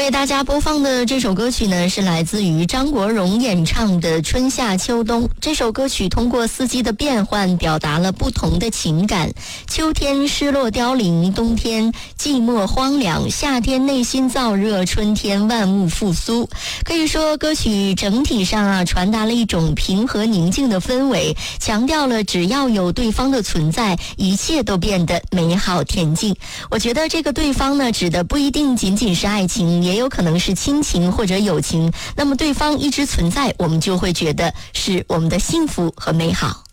为大家播放的这首歌曲呢，是来自于张国荣演唱的《春夏秋冬》。这首歌曲通过四季的变换，表达了不同的情感。秋天失落凋零，冬天寂寞荒凉，夏天内心燥热，春天万物复苏。可以说，歌曲整体上传达了一种平和宁静的氛围，强调了只要有对方的存在，一切都变得美好恬静。我觉得这个对方呢，指的不一定仅仅是爱情，也有可能是亲情或者友情。那么对方一直存在，我们就会觉得是我们的幸福和美好。